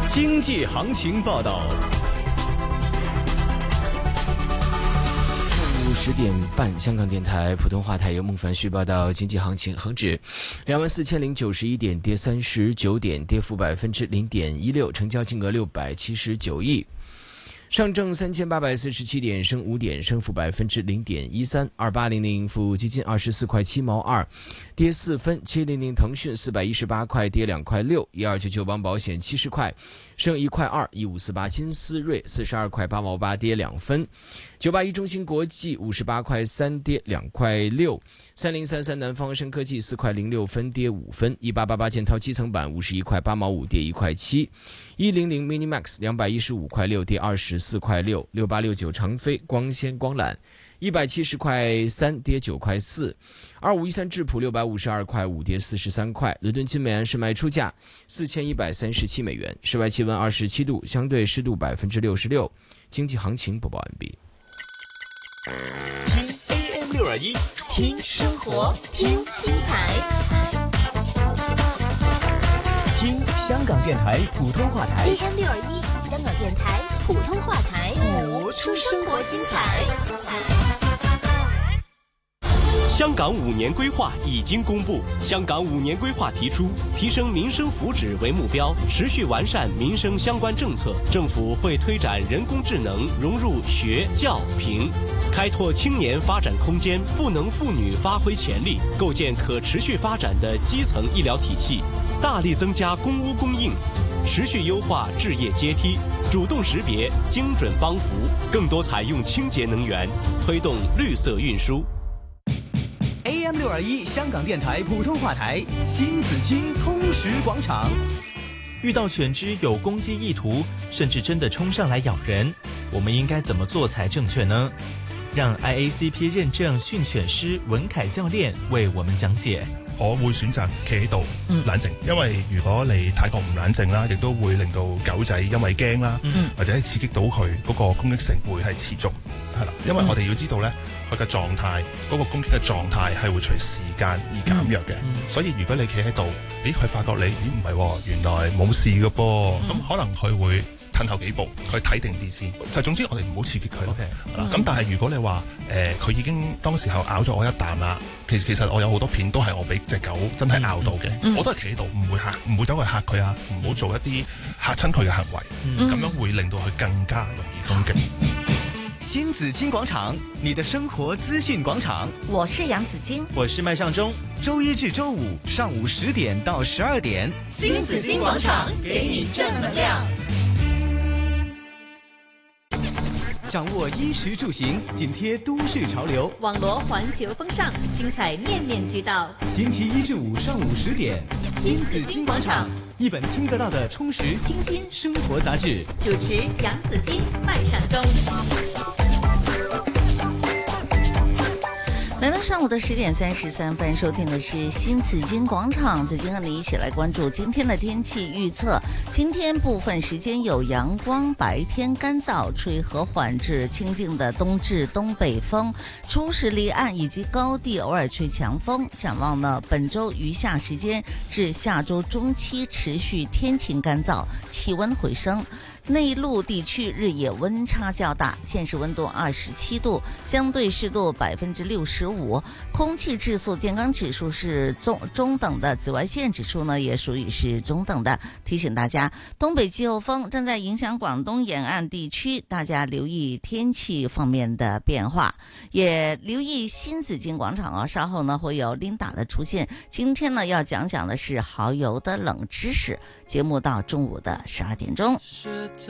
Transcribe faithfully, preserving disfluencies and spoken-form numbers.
经济行情报道。 十点半，香港电台普通话台由孟凡旭报道经济行情。恒指两万四千零九十一点，跌三十九点，跌幅百分之零点一六，成交金额六百七十九亿。上证三千八百四十七点，升五点，升幅百分之零点一三。二八零零富基金二十四块七毛二，跌四分。七零零腾讯四百一十八块，跌两块六。一二九九邦保险七十块，升一块二。一五四八金斯瑞四十二块八毛八，跌两分。九八一中芯国际五十八块三，跌两块六。三零三三南方生科技四块零六分，跌五分。一八八八建滔基层板五十一块八毛五，跌一块七。一零零 Minimax 两百一十五块六，跌二十四块六。六八六九长飞光纤光缆一百七十块三，跌九块四。二五一三智普六百五十二块五，跌四十三块。伦敦金美元是卖出价四千一百三十七美元。室外气温二十七度，相对湿度百分之六十六。经济行情播报完毕。 听 A M 六二一，听生活，听精彩，听香港电台普通话台 A M 六二一，香港电台普通话台， 活出生活精彩。 香港五年规划已经公布，香港五年规划提出提升民生福祉为目标，持续完善民生相关政策。政府会推展人工智能融入学教评，开拓青年发展空间，赋能妇女发挥潜力，构建可持续发展的基层医疗体系，大力增加公屋供应，持续优化置业阶梯，主动识别精准帮扶，更多采用清洁能源，推动绿色运输。 A M 六二一香港电台普通话台新紫荆通识广场。 遇到犬只有攻击意图，甚至真的冲上来咬人，我们應該怎麼做才正確呢？讓 I A C P 認證訓犬師文凱教練為我們講解。 我會選擇企喺度冷靜，因為如果你太過唔冷靜啦，亦都會令到狗仔因為驚啦，或者刺激到佢嗰個攻擊性會係持續，係啦。因為我哋要知道咧，佢嘅狀態嗰個攻擊嘅狀態係會隨時間而減弱嘅，嗯嗯、所以如果你企喺度，咦佢發覺你咦唔係喎，原來冇事嘅噃，咁、嗯、可能佢會褪後幾步，去睇定啲先。就總之我哋唔好刺激佢。咁、okay, 嗯、但係如果你話誒佢已經當時候咬咗我一啖啦，其實其實我有好多片都係我俾隻狗真係咬到嘅，嗯嗯、我都係企喺度，唔會嚇，唔會走去嚇佢啊，唔好做一啲嚇親佢嘅行為，咁、嗯、樣會令到佢更加容易攻擊。 新紫荊廣場，你的生活資訊廣場。 我是楊子矜， 我是麥尚中。 周一至周五上午十點到十二點， 新紫荊廣場給你正能量。 掌握衣食住行，緊貼都市潮流， 網羅環球風尚，精彩面面俱到。 星期一至五上午十點，新紫荊廣場，一本聽得到的充實清新生活雜誌。 主持楊子矜、麥尚中。来到上午的十点三十三分，收听的是新紫荊广场。紫荆和你一起来关注今天的天气预测。今天部分时间有阳光，白天干燥，吹和缓至清劲的东至东北风，初时离岸以及高地偶尔吹强风。展望呢，本周余下时间至下周中期持续天晴干燥，气温回升。内陆地区日夜温差较大，现时温度二十七度，相对湿度百分之六十五，空气质素健康指数是中中等的，紫外线指数呢也属于是中等的。提醒大家，东北季候风正在影响广东沿岸地区，大家留意天气方面的变化，也留意新紫荊广场啊，稍后呢会有琳达的出现。今天呢要讲讲的是蚝油的冷知识，节目到中午的十二点钟。